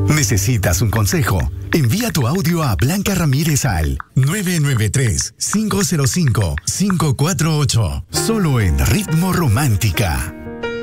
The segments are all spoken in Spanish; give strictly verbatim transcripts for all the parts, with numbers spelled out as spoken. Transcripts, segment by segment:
¿Necesitas un consejo? Envía tu audio a Blanca Ramírez al nueve nueve tres, cinco cero cinco, cinco cuatro ocho. Solo en Ritmo Romántica.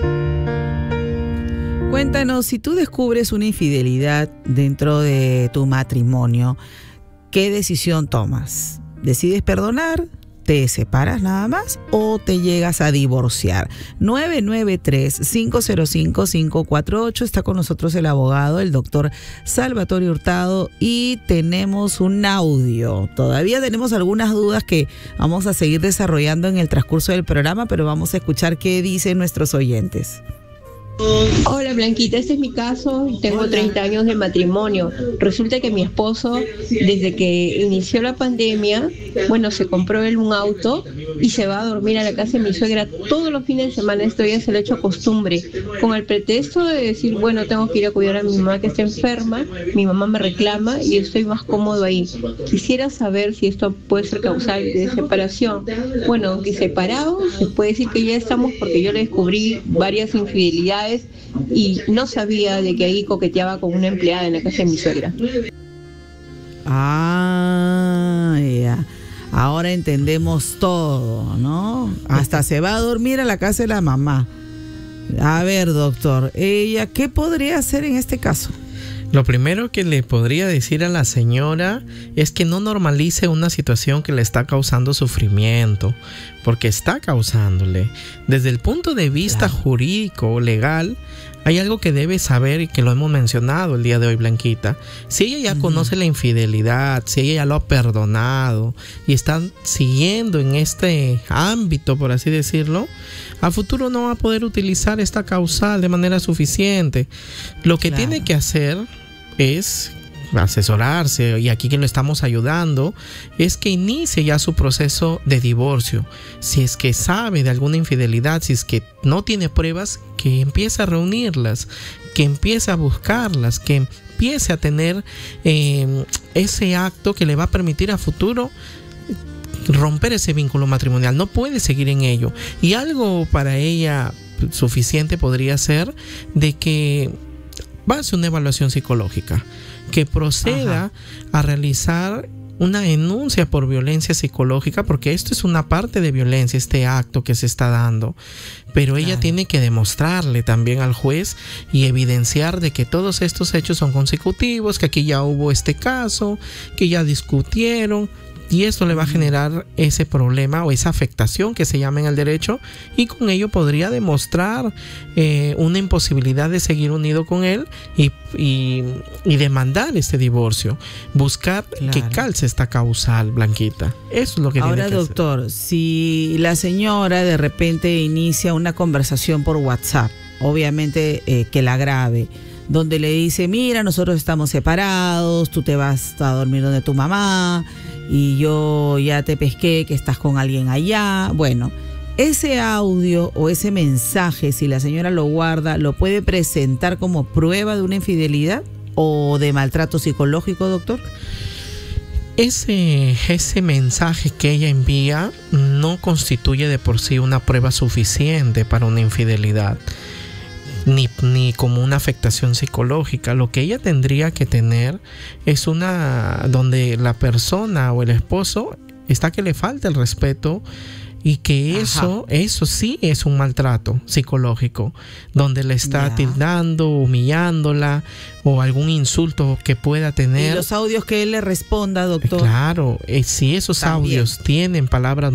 Cuéntanos, si tú descubres una infidelidad dentro de tu matrimonio, ¿qué decisión tomas? ¿Decides perdonar? ¿Te separas nada más o te llegas a divorciar? nueve nueve tres, cinco cero cinco, cinco cuatro ocho. Está con nosotros el abogado, el doctor Salvatore Hurtado, y tenemos un audio. Todavía tenemos algunas dudas que vamos a seguir desarrollando en el transcurso del programa, pero vamos a escuchar qué dicen nuestros oyentes. Hola Blanquita, este es mi caso, tengo Hola. treinta años de matrimonio. Resulta que mi esposo, desde que inició la pandemia, bueno, se compró él un auto y se va a dormir a la casa de mi suegra todos los fines de semana. Esto ya se lo ha hecho costumbre, con el pretexto de decir, bueno, tengo que ir a cuidar a mi mamá que está enferma, mi mamá me reclama y estoy más cómodo ahí. Quisiera saber si esto puede ser causal de separación. Bueno, aunque separados, se puede decir que ya estamos, porque yo le descubrí varias infidelidades y no sabía de que ahí coqueteaba con una empleada en la casa de mi suegra. Ah, ya. Ahora entendemos todo, ¿no? Hasta se va a dormir a la casa de la mamá. A ver, doctor, ella, ¿qué podría hacer en este caso? Lo primero que le podría decir a la señora es que no normalice una situación que le está causando sufrimiento, porque está causándole. Desde el punto de vista claro. jurídico o legal, hay algo que debe saber y que lo hemos mencionado el día de hoy, Blanquita. Si ella ya uh-huh. conoce la infidelidad, si ella ya lo ha perdonado y está siguiendo en este ámbito, por así decirlo, a futuro no va a poder utilizar esta causal de manera suficiente. Lo que claro. tiene que hacer es asesorarse, y aquí que lo estamos ayudando, es que inicie ya su proceso de divorcio. Si es que sabe de alguna infidelidad, si es que no tiene pruebas, que empiece a reunirlas, que empiece a buscarlas, que empiece a tener eh, ese acto que le va a permitir a futuro romper ese vínculo matrimonial. No puede seguir en ello. Y algo para ella suficiente podría ser de que va a hacer una evaluación psicológica, que proceda Ajá. a realizar una denuncia por violencia psicológica, porque esto es una parte de violencia, este acto que se está dando, pero claro. ella tiene que demostrarle también al juez y evidenciar de que todos estos hechos son consecutivos, que aquí ya hubo este caso, que ya discutieron, y esto le va a generar ese problema o esa afectación que se llama en el derecho, y con ello podría demostrar eh, una imposibilidad de seguir unido con él y, y, y demandar este divorcio, buscar claro. que calce esta causal, Blanquita. Eso es lo que Ahora, tiene que doctor, hacer. Si la señora de repente inicia una conversación por WhatsApp, obviamente eh, que la grabe, donde le dice, mira, nosotros estamos separados, tú te vas a dormir donde tu mamá y yo ya te pesqué que estás con alguien allá. Bueno, ese audio o ese mensaje, si la señora lo guarda, ¿lo puede presentar como prueba de una infidelidad o de maltrato psicológico, doctor? Ese, ese mensaje que ella envía no constituye de por sí una prueba suficiente para una infidelidad. Ni, ni como una afectación psicológica. Lo que ella tendría que tener es una donde la persona o el esposo está que le falta el respeto, y que eso, Ajá. eso sí es un maltrato psicológico, donde le está yeah. tildando, humillándola o algún insulto que pueda tener. Y los audios que él le responda, doctor. Claro, eh, si esos También. audios tienen palabras